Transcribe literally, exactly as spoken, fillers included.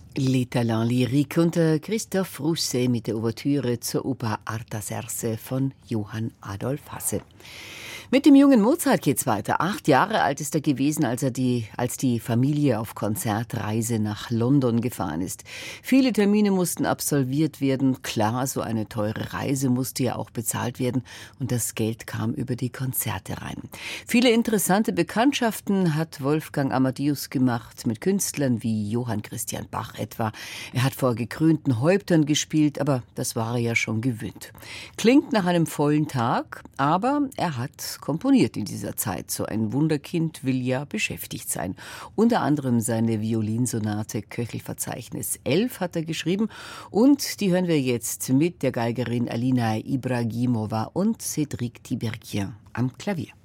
Les Talents Lyriques unter Christoph Rousset mit der Ouvertüre zur Oper Artaserse von Johann Adolf Hasse. Mit dem jungen Mozart geht's weiter. Acht Jahre alt ist er gewesen, als er die, als die Familie auf Konzertreise nach London gefahren ist. Viele Termine mussten absolviert werden. Klar, so eine teure Reise musste ja auch bezahlt werden. Und das Geld kam über die Konzerte rein. Viele interessante Bekanntschaften hat Wolfgang Amadeus gemacht mit Künstlern wie Johann Christian Bach etwa. Er hat vor gekrönten Häuptern gespielt, aber das war er ja schon gewöhnt. Klingt nach einem vollen Tag, aber er hat komponiert in dieser Zeit. So ein Wunderkind will ja beschäftigt sein. Unter anderem seine Violinsonate Köchelverzeichnis elf hat er geschrieben und die hören wir jetzt mit der Geigerin Alina Ibragimova und Cédric Tiberghien am Klavier.